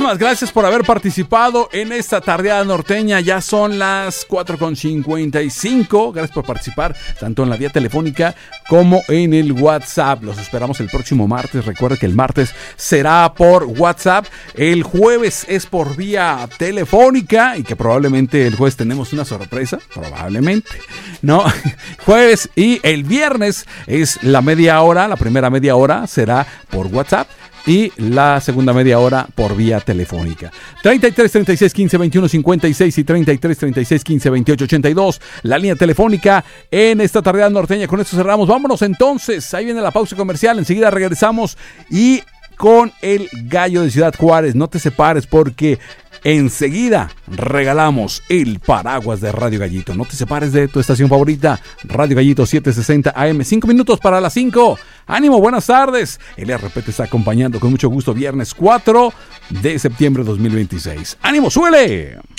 Muchísimas gracias por haber participado en esta tardeada norteña. Ya son las 4:55. Gracias por participar tanto en la vía telefónica como en el WhatsApp. Los esperamos el próximo martes. Recuerda que el martes será por WhatsApp. El jueves es por vía telefónica y que probablemente el jueves tenemos una sorpresa. Probablemente, ¿no? Jueves y el viernes es la media hora. La primera media hora será por WhatsApp y la segunda media hora por vía telefónica. 33 36 15 21 56 y 33 36 15 28 82. La línea telefónica en esta tarde norteña. Con esto cerramos. Vámonos entonces. Ahí viene la pausa comercial. Enseguida regresamos y con el gallo de Ciudad Juárez. No te separes porque enseguida regalamos el paraguas de Radio Gallito. No te separes de tu estación favorita, Radio Gallito 760 AM. 5 minutos para las 5. Ánimo, buenas tardes. El RP te está acompañando con mucho gusto viernes 4 de septiembre de 2026. ¡Ánimo, suele!